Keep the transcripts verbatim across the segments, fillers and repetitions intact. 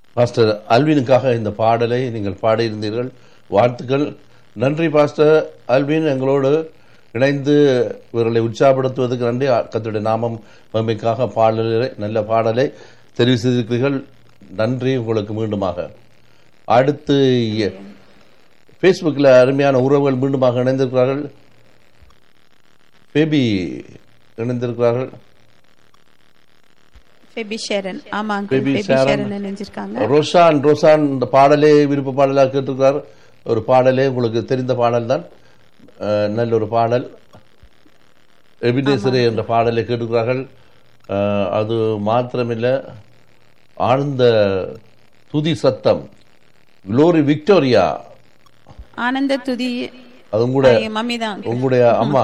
Pastor அல்வினுக்காக இந்த பாடலை நீங்கள் பாடியிருந்தீர்கள். வாழ்த்துக்கள். நன்றி பாஸ்டர் அல்வின், எங்களோடு இணைந்து இவர்களை உற்சாகப்படுத்துவதற்கு நன்றி. கர்த்தருடைய நாமம் மகிமைக்காக பாடலை நல்ல பாடலை தெரிவு செய்திருக்கிறீர்கள். நன்றி உங்களுக்கு மீண்டுமாக. அடுத்து ஃபேஸ்புக்கில் அருமையான உறவுகள் மீண்டுமாக இணைந்திருக்கிறார்கள். பேபி இணைந்திருக்கிறார்கள். ரோசான் ரோசான் இந்த பாடலே விருப்ப பாடலாக கேட்டிருக்கிறார். ஒரு பாடலே உங்களுக்கு தெரிந்த பாடல் தான், நல்ல ஒரு பாடல். எபினேசரே என்ற பாடலை கேட்டிருக்கிறார்கள். அது மாத்திரமில்லை, ஆழ்ந்த துதி சத்தம், குளோரி விக்டோரியா, ஆனந்த துதி, அதுவும் கூட உங்களுடைய அம்மா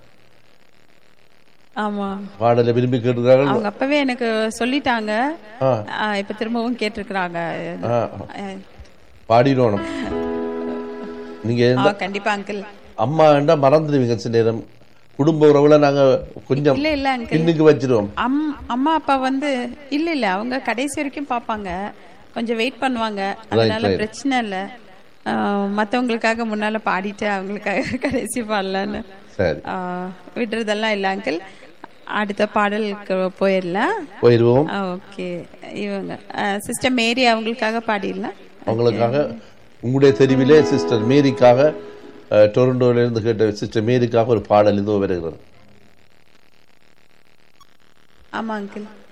ஆமா பாடலை விரும்பி கேட்டிருக்காங்க. அவங்க அப்பவே எனக்கு சொல்லிட்டாங்க, இப்ப திரும்பவும் கேட்டிருக்காங்க. பாடிடணும் நீங்க. கண்டிப்பா அங்கிள். அம்மா என்றா மறந்துடுவீங்க சில நேரம். குடும்ப உறவுல நாங்க கொஞ்சம் இல்ல இல்ல பின்னுக்கு வச்சிருவோம். அம்மா அப்பா வந்து இல்ல இல்ல அவங்க கடைசி வரைக்கும் பாப்பாங்க, கொஞ்சம் வெயிட் பண்ணுவாங்க, அதனால பிரச்சனை இல்ல. மற்றவங்களுக்காக முன்னால பாடிட்டு அவங்களுக்காக கடைசி பாடலான்னு விடுறதெல்லாம் இல்ல அங்கிள். அடுத்த பாடலுக்கு போயிடலாம் போயிடுவோம். ஓகே, இவங்க சிஸ்டர் மேரி அவங்களுக்காக பாடிடலாம். அவங்களுக்காக உங்களுடைய தெரிவிலே சிஸ்டர் மேரிக்காக, டொரண்டோல இருந்து கேட்ட சிஸ்டர் மேரிக்காக ஒரு பாடல் இதோ வருகிறது. ஆமா அங்கிள்.